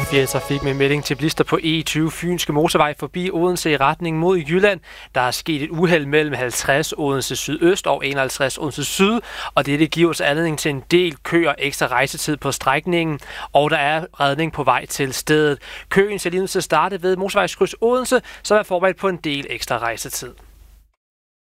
Radio4 Trafik med melding til bilister på E20 Fynske Motorvej forbi Odense i retning mod Jylland. Der er sket et uheld mellem 50 Odense Sydøst og 51 Odense Syd, og det giver os anledning til en del kø og ekstra rejsetid på strækningen, og der er redning på vej til stedet. Køen ser lige ud til at starte ved motorvejskryds Odense, som er forberedt på en del ekstra rejsetid.